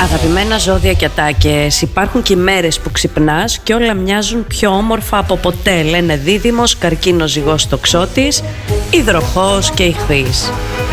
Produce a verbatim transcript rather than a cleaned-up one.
Αγαπημένα ζώδια και ατάκες, υπάρχουν και ημέρες που ξυπνάς και όλα μοιάζουν πιο όμορφα από ποτέ. Λένε Δίδυμος, Καρκίνος, Ζυγός, Τοξότης, Υδροχόος και Ιχθύς.